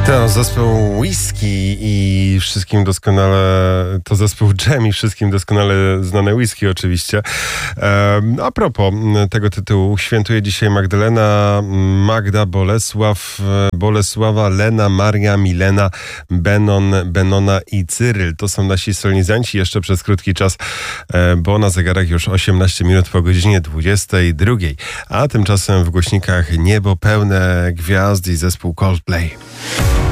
To zespół Whisky i wszystkim doskonale, to zespół Dżem i wszystkim doskonale znane Whisky oczywiście. A propos tego tytułu, świętuje dzisiaj Magdalena, Magda, Bolesława, Lena, Maria, Milena, Benon, Benona i Cyryl. To są nasi solenizanci jeszcze przez krótki czas, bo na zegarach już 18 minut po godzinie 22. A tymczasem w głośnikach niebo pełne gwiazd i zespół Coldplay.